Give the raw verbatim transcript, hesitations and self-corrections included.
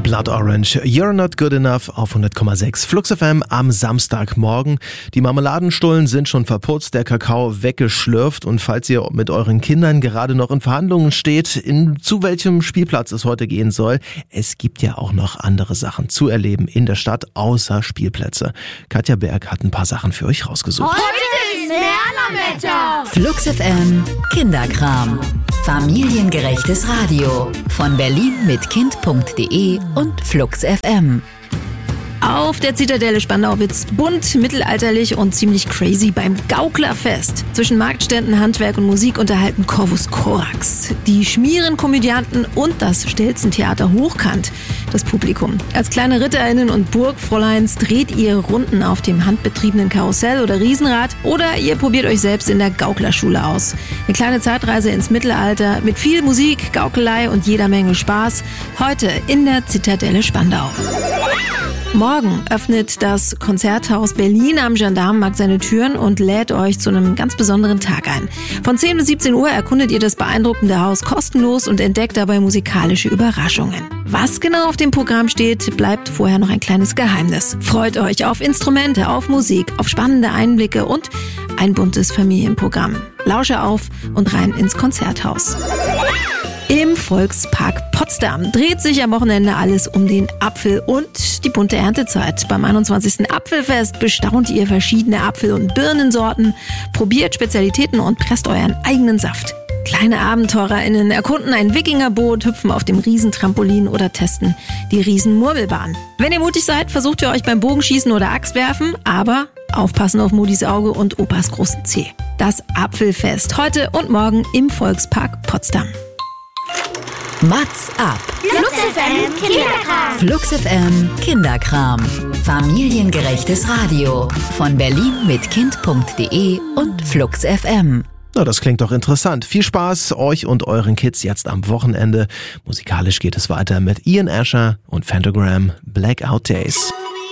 Blood Orange, You're Not Good Enough auf hundert Komma sechs Flux F M am Samstagmorgen. Die Marmeladenstullen sind schon verputzt, der Kakao weggeschlürft und falls ihr mit euren Kindern gerade noch in Verhandlungen steht, in, zu welchem Spielplatz es heute gehen soll, es gibt ja auch noch andere Sachen zu erleben in der Stadt außer Spielplätze. Katja Berg hat ein paar Sachen für euch rausgesucht. Heute ist Lernerwetter! Flux F M Kinderkram. Familiengerechtes Radio von Berlin mit Kind punkt de und Flux F M. Auf der Zitadelle Spandau wird's bunt, mittelalterlich und ziemlich crazy beim Gauklerfest. Zwischen Marktständen, Handwerk und Musik unterhalten Corvus Corax. Die Schmierenkomödianten und das Stelzentheater hochkant das Publikum. Als kleine RitterInnen und Burgfräuleins dreht ihr Runden auf dem handbetriebenen Karussell oder Riesenrad oder ihr probiert euch selbst in der Gauklerschule aus. Eine kleine Zeitreise ins Mittelalter mit viel Musik, Gaukelei und jeder Menge Spaß. Heute in der Zitadelle Spandau. Morgen öffnet das Konzerthaus Berlin am Gendarmenmarkt seine Türen und lädt euch zu einem ganz besonderen Tag ein. Von zehn bis siebzehn Uhr erkundet ihr das beeindruckende Haus kostenlos und entdeckt dabei musikalische Überraschungen. Was genau auf dem Programm steht, bleibt vorher noch ein kleines Geheimnis. Freut euch auf Instrumente, auf Musik, auf spannende Einblicke und ein buntes Familienprogramm. Lausche auf und rein ins Konzerthaus. Im Volkspark Potsdam dreht sich am Wochenende alles um den Apfel und die bunte Erntezeit. Beim einundzwanzigsten Apfelfest bestaunt ihr verschiedene Apfel- und Birnensorten, probiert Spezialitäten und presst euren eigenen Saft. Kleine AbenteurerInnen erkunden ein Wikingerboot, hüpfen auf dem Riesentrampolin oder testen die Riesenmurmelbahn. Wenn ihr mutig seid, versucht ihr euch beim Bogenschießen oder Axtwerfen, aber aufpassen auf Mutis Auge und Opas großen Zeh. Das Apfelfest heute und morgen im Volkspark Potsdam. Mats ab. Flux F M Kinderkram. Flux F M Kinderkram. Familiengerechtes Radio von Berlin mit Kind punkt de und Flux F M. Na, das klingt doch interessant. Viel Spaß euch und euren Kids jetzt am Wochenende. Musikalisch geht es weiter mit Ian Asher und Phantogram Blackout Days.